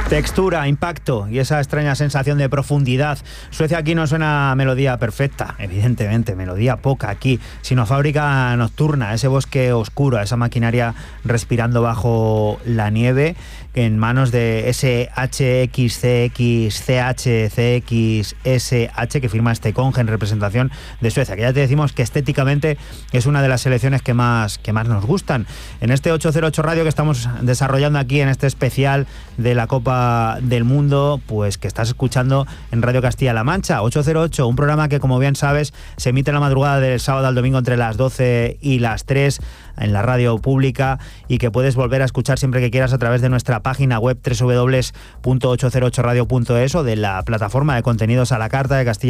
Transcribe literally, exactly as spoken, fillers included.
Textura, impacto y esa extraña sensación de profundidad. Suecia aquí no suena melodía perfecta, evidentemente, melodía poca aquí, sino fábrica nocturna, ese bosque oscuro, esa maquinaria respirando bajo la nieve, en manos de ese H X C X C H C X S H que firma este conge en representación de Suecia, que ya te decimos que estéticamente es una de las selecciones que más, que más nos gustan. En este ocho cero ocho Radio que estamos desarrollando aquí en este especial de la Copa del Mundo, pues que estás escuchando en Radio Castilla-La Mancha, ocho cero ocho, un programa que, como bien sabes, se emite en la madrugada del sábado al domingo entre las doce y las tres en la radio pública, y que puedes volver a escuchar siempre que quieras a través de nuestra página web doble u doble u doble u punto ocho cero ocho radio punto es o de la plataforma de contenidos a la carta de Castilla